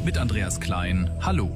mit Andreas Klein. Hallo.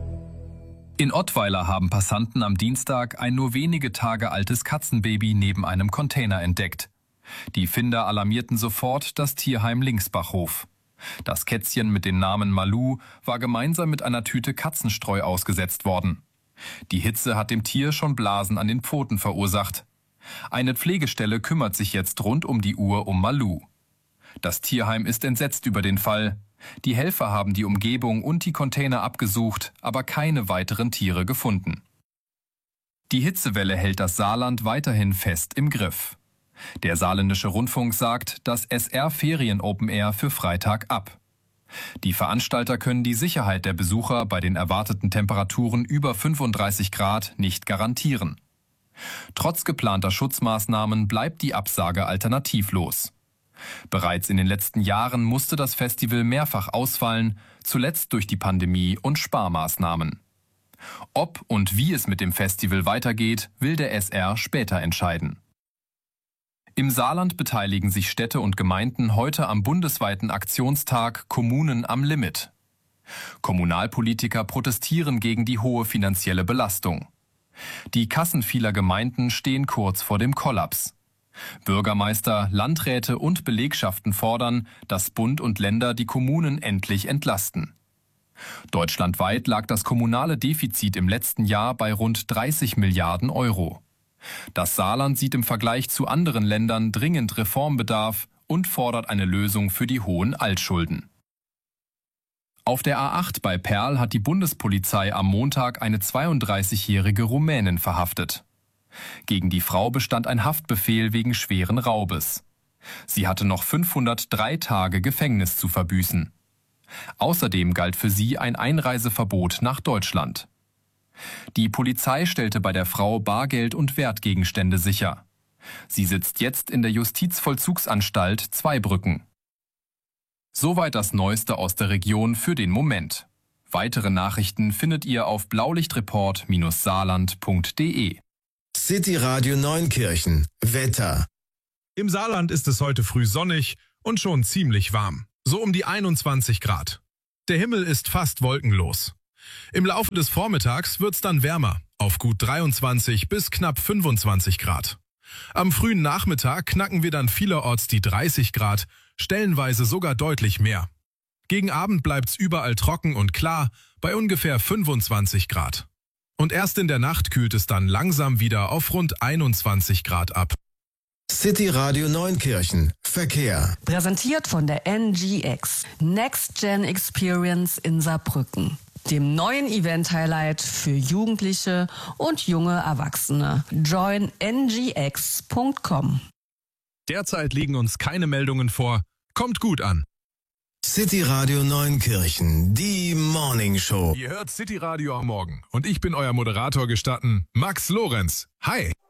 In Ottweiler haben Passanten am Dienstag ein nur wenige Tage altes Katzenbaby neben einem Container entdeckt. Die Finder alarmierten sofort das Tierheim Linksbachhof. Das Kätzchen mit dem Namen Malu war gemeinsam mit einer Tüte Katzenstreu ausgesetzt worden. Die Hitze hat dem Tier schon Blasen an den Pfoten verursacht. Eine Pflegestelle kümmert sich jetzt rund um die Uhr um Malu. Das Tierheim ist entsetzt über den Fall. Die Helfer haben die Umgebung und die Container abgesucht, aber keine weiteren Tiere gefunden. Die Hitzewelle hält das Saarland weiterhin fest im Griff. Der Saarländische Rundfunk sagt das SR-Ferien Open Air für Freitag ab. Die Veranstalter können die Sicherheit der Besucher bei den erwarteten Temperaturen über 35 Grad nicht garantieren. Trotz geplanter Schutzmaßnahmen bleibt die Absage alternativlos. Bereits in den letzten Jahren musste das Festival mehrfach ausfallen, zuletzt durch die Pandemie und Sparmaßnahmen. Ob und wie es mit dem Festival weitergeht, will der SR später entscheiden. Im Saarland beteiligen sich Städte und Gemeinden heute am bundesweiten Aktionstag Kommunen am Limit. Kommunalpolitiker protestieren gegen die hohe finanzielle Belastung. Die Kassen vieler Gemeinden stehen kurz vor dem Kollaps. Bürgermeister, Landräte und Belegschaften fordern, dass Bund und Länder die Kommunen endlich entlasten. Deutschlandweit lag das kommunale Defizit im letzten Jahr bei rund 30 Milliarden Euro. Das Saarland sieht im Vergleich zu anderen Ländern dringend Reformbedarf und fordert eine Lösung für die hohen Altschulden. Auf der A8 bei Perl hat die Bundespolizei am Montag eine 32-jährige Rumänin verhaftet. Gegen die Frau bestand ein Haftbefehl wegen schweren Raubes. Sie hatte noch 503 Tage Gefängnis zu verbüßen. Außerdem galt für sie ein Einreiseverbot nach Deutschland. Die Polizei stellte bei der Frau Bargeld und Wertgegenstände sicher. Sie sitzt jetzt in der Justizvollzugsanstalt Zweibrücken. Soweit das Neueste aus der Region für den Moment. Weitere Nachrichten findet ihr auf blaulichtreport-saarland.de. City Radio Neunkirchen. Wetter. Im Saarland ist es heute früh sonnig und schon ziemlich warm. So um die 21 Grad. Der Himmel ist fast wolkenlos. Im Laufe des Vormittags wird's dann wärmer, auf gut 23 bis knapp 25 Grad. Am frühen Nachmittag knacken wir dann vielerorts die 30 Grad, stellenweise sogar deutlich mehr. Gegen Abend bleibt's überall trocken und klar, bei ungefähr 25 Grad. Und erst in der Nacht kühlt es dann langsam wieder auf rund 21 Grad ab. City Radio Neunkirchen. Verkehr. Präsentiert von der NGX. Next Gen Experience in Saarbrücken. Dem neuen Event-Highlight für Jugendliche und junge Erwachsene. Join ngx.com. Derzeit liegen uns keine Meldungen vor. Kommt gut an. City Radio Neunkirchen, die Morning Show. Ihr hört City Radio am Morgen und ich bin euer Moderator gestatten, Max Lorenz. Hi!